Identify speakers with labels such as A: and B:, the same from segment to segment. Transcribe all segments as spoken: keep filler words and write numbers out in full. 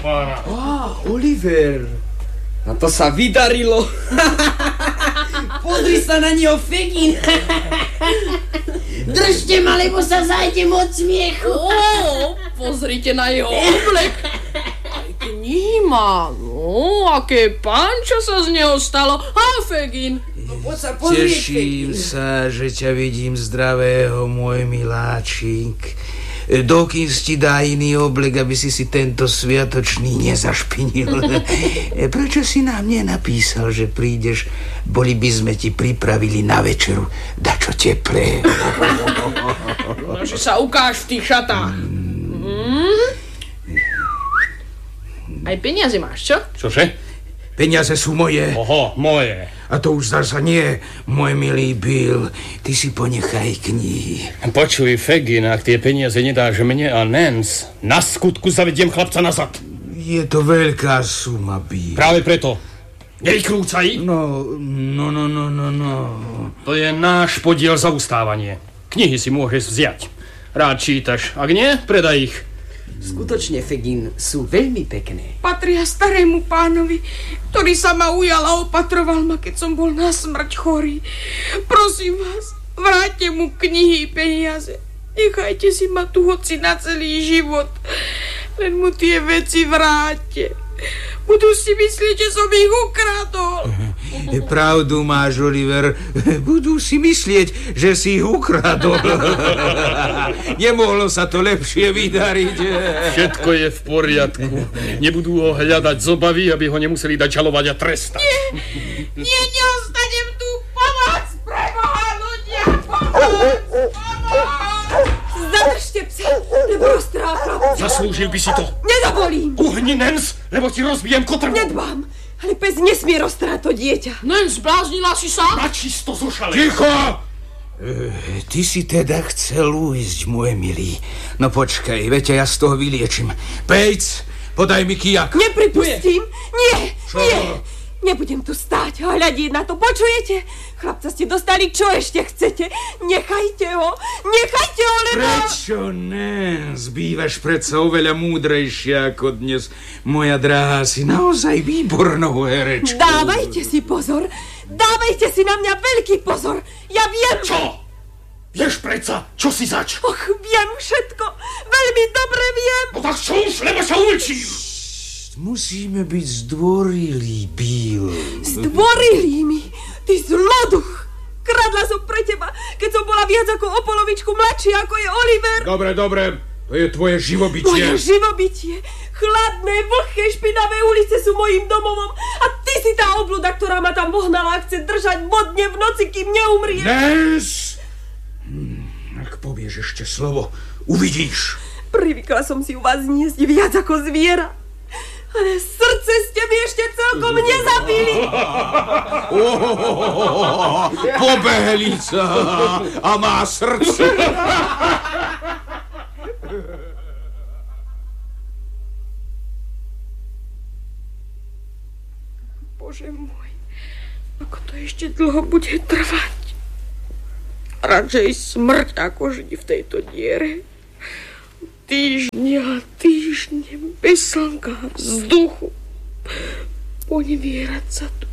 A: pána.
B: Á, Oliver. A to sa vydarilo. Pozri sa na neho, Fegin.
C: Držte ma, lebo sa zajdem od smiechu.
D: Ó, pozrite na jeho oblek. Aj knihy má. No, aké pánčo sa z neho stalo. Á, Fegin.
B: No, poď sa pozrieť,
E: Teším
B: Fegin.
E: sa, že ťa vidím zdravého, môj miláčik. Dokým ti dá iný oblek, aby si si tento sviatočný nezašpinil. Prečo si nám nenapísal, že prídeš? Boli by sme ti pripravili na večeru dačo teplé.
D: No, že sa ukáž v tých šatách. Mm. Aj peniaze máš, čo?
A: Čože?
E: Peniaze sú moje.
A: Oho, moje.
E: A to už zasa nie, môj milý Bill. Ty si ponechaj knihy.
A: Počuj, Fegin, ak tie peniaze nedáš mne a Nance, na skutku zavediem chlapca nazad.
E: Je to veľká suma, Bill.
A: Práve preto. Nevykrúcaj.
E: No, no, no, no, no, no.
A: To je náš podiel za ustávanie. Knihy si môžeš vziať. Rád čítaš. Ak nie, predaj ich.
B: Skutočne, Fegin, sú veľmi pekné.
D: Patria starému pánovi, ktorý sa ma ujal a opatroval ma, keď som bol na smrť chorý. Prosím vás, vráťte mu knihy, peniaze. Nechajte si ma tu hoci na celý život. Len mu tie veci vráťte. Budú si myslieť, že som ich ukradol.
E: Pravdu máš, Oliver. Budú si myslieť, že si ich ukradol. Nemohlo sa to lepšie vydariť.
A: Všetko je v poriadku. Nebudú ho hľadať z obavy, aby ho nemuseli dať žalovať a trestať.
D: Nie, nie, neostanem tu. Pomoc, preboha, ľudia, pomoc, pomoc.
F: Zadržte psa, lebo roztrácham.
A: Zaslúžil by si to.
F: Nedovolím.
A: Uhni, Nance, lebo ti rozbijem kotrbu.
F: Nedbám, ale pes nesmie roztráť to dieťa.
D: Nance, zbláznila si sa?
A: Načisto zošale.
E: Ticho! E, ty si teda chcel ujsť, môj milý. No počkaj, veď ja z toho vyliečím. Pejc, podaj mi kijak.
F: Nepripustím. Nie,
E: Čo?
F: nie. Nebudem tu stáť a hľadiť na to, počujete? Chlapca ste dostali, čo ešte chcete? Nechajte ho, nechajte ho, lebo...
E: Prečo ne? Zbývaš predsa oveľa múdrejšia ako dnes. Moja drahá, si naozaj výbornou herečkou.
F: Dávajte si pozor, dávajte si na mňa veľký pozor. Ja viem...
A: Čo? Vieš predsa, čo si zač?
F: Och, viem všetko, veľmi dobre viem.
A: No tak čo už, lebo sa umlčím.
E: Musíme byť zdvorilí, Bill.
F: Zdvorili mi, ty zloduch. Kradla som pre teba, keď som bola viac ako o polovičku mladšia, ako je Oliver.
E: Dobre, dobre, to je tvoje živobytie.
F: Moje živobytie. Chladné, vlhké, špinavé ulice sú mojím domovom. A ty si tá obluda, ktorá ma tam vohnala a chce držať bodne v noci, kým neumrie.
E: Nance! Hm, ak povieš ešte slovo, uvidíš.
F: Privykla som si u vás zniesť viac ako zviera. Ale srdce ste mi ešte celkom nezabili.
E: Oh, pobehlica a má srdce.
D: Bože môj, ako to ešte dlho bude trvať. Radšej smrť, ako žiť v tejto diere. Týždne a týždne bez slnka, vzduchu. Ponevierať sa tu.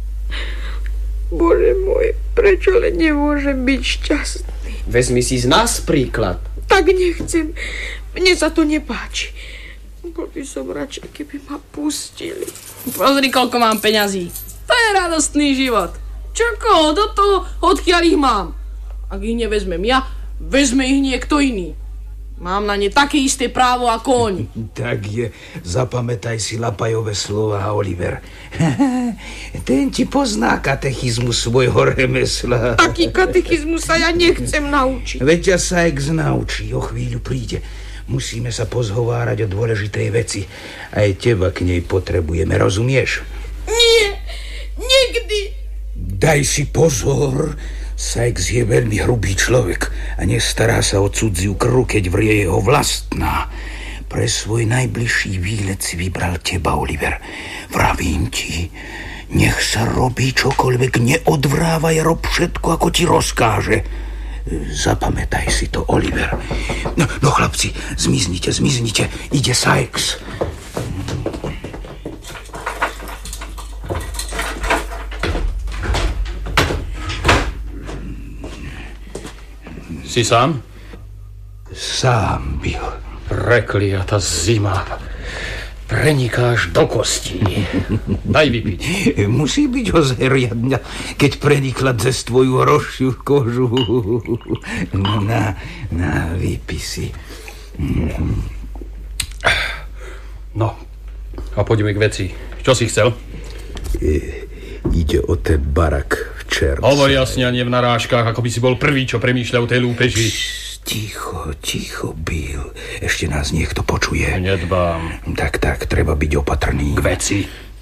D: Bože môj, prečo len nemôžem byť šťastný?
B: Vezmi si z nás príklad.
D: Tak nechcem. Mne sa to nepáči. Bol by som radšej, keby ma pustili. Pozri, koľko mám peňazí. To je radostný život. Čoko, do toho, odkiaľ ich mám. Ak ich nevezmem ja, vezme ich niekto iný. Mám na ne také isté právo ako oni.
E: Tak je, zapamätaj si Lapajové slova, Oliver. Ten ti pozná katechizmus svojho remesla.
D: Taký katechizmus sa ja nechcem naučiť.
E: Veď ťa Sykes naučí, o chvíľu príde. Musíme sa pozhovárať o dôležitej veci. Aj teba k nej potrebujeme, rozumieš?
D: Nie, nikdy.
E: Daj si pozor. Sykes je veľmi hrubý človek a nestará sa o cudziu krv, keď vrie jeho vlastná. Pre svoj najbližší výlet si vybral teba, Oliver. Vravím ti, nech sa robí čokoľvek, neodvrávaj, rob všetko, ako ti rozkáže. Zapamätaj si to, Oliver. No, no chlapci, zmiznite, zmiznite, ide Sykes.
A: Si sám?
E: Sám byl.
A: Prekliata zima. Prenikáš do kostí. Daj vypiť.
E: Musí byť ozaj riadňa, keď prenikla cez tvoju hrošiu kožu. No na, na vypisy.
A: No, a poďme k veci. Čo si chcel?
E: E, ide o ten barak v Čerce.
A: Hovor jasne a nie v narážkach, ako by si bol prvý, čo premýšľa o tej lúpeži.
E: Ticho, ticho, Bill. Ešte nás niekto počuje.
A: Nedbám.
E: Tak, tak, treba byť opatrný.
A: K veci.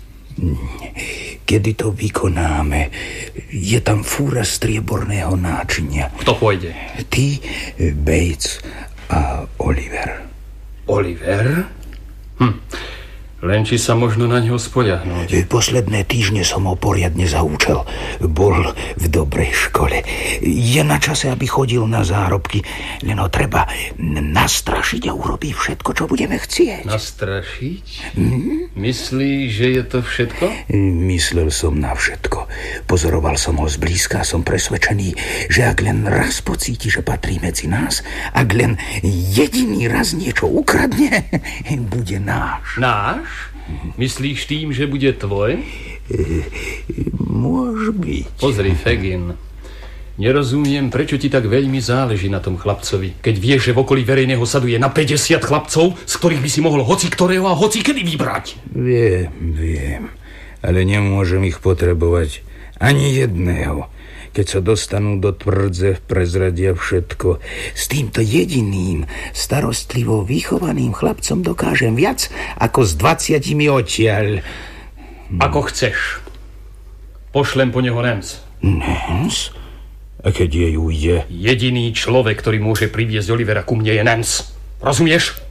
E: Kedy to vykonáme, je tam fúra strieborného náčinia.
A: Kto pôjde?
E: Ty, Bates a Oliver.
A: Oliver? Hm. Len či sa možno na neho spoľahnúť.
E: Posledné týždne som ho poriadne zaúčal. Bol v dobrej škole. Je na čase, aby chodil na zárobky. Len ho treba nastrašiť a urobí všetko, čo budeme chcieť.
A: Nastrašiť? Hmm? Myslíš, že je to všetko?
E: Myslel som na všetko. Pozoroval som ho zblízka a som presvedčený, že ak len raz pocíti, že patrí medzi nás, ak len jediný raz niečo ukradne, bude náš.
A: Náš? Myslíš tým, že bude tvoj?
E: Môže byť.
A: Pozri, Fagin. Nerozumiem, prečo ti tak veľmi záleží na tom chlapcovi, keď vieš, že v okolí verejného sadu je na päťdesiat chlapcov, z ktorých by si mohol hoci ktorého a hoci kedy vybrať.
E: Viem, viem. Ale nemôžem ich potrebovať. Ani jedného. Keď sa dostanú do tvrdze, prezradia všetko. S týmto jediným, starostlivo vychovaným chlapcom dokážem viac ako s dvaciatimi odtiaľ.
A: Ako chceš. Pošlem po neho Nance.
E: Nance? A keď jej ujde?
A: Jediný človek, ktorý môže priviesť Olivera ku mne, je Nance. Rozumieš?